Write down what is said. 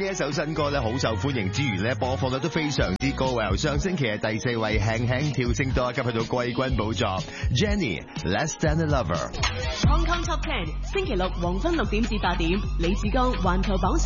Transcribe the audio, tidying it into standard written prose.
一首新歌咧好受歡迎之餘咧，播放率都非常之高，由上星期嘅第4位輕輕跳升多一級去到季軍寶座。Jenny Less Than a Lover。 Hong Kong Top 10，星期六黃昏6點至8點，李志剛環球榜